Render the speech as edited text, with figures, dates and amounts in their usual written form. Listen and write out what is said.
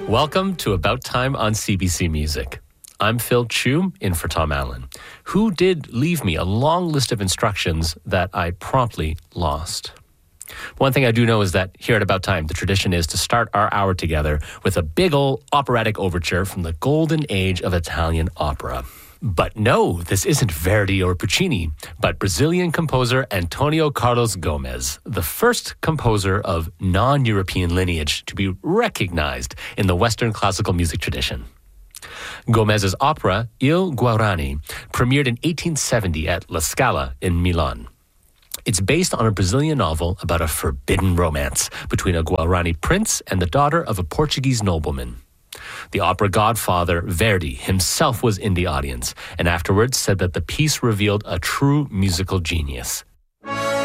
Welcome to About Time on CBC Music. I'm Phil Chu, in for Tom Allen, who did leave me a long list of instructions that I promptly lost. One thing I do know is that here at About Time, the tradition is to start our hour together with a big old operatic overture from the golden age of Italian opera. But no, this isn't Verdi or Puccini, but Brazilian composer Antonio Carlos Gomes, the first composer of non-European lineage to be recognized in the Western classical music tradition. Gomes's opera, Il Guarani, premiered in 1870 at La Scala in Milan. It's based on a Brazilian novel about a forbidden romance between a Guarani prince and the daughter of a Portuguese nobleman. The opera godfather, Verdi, himself was in the audience, and afterwards said that the piece revealed a true musical genius.